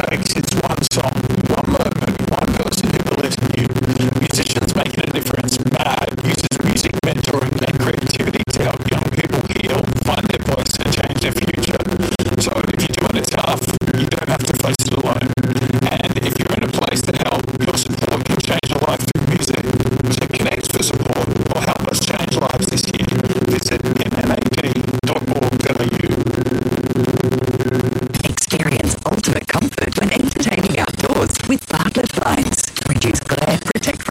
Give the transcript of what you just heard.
takes its one song, one moment, one person who believes in you. Musicians making a difference. MAD uses music mentoring and creativity to help young people heal, find their voice, and change their future. So if you're doing it tough, you don't have to face it alone. And if you're in a place to help, your support can change a life through music. So connect for support or help us change lives this year. Visit mmap.org.au. Experience ultimate comfort when entertaining outdoors with Bartlett Lights. Reduce glare, protect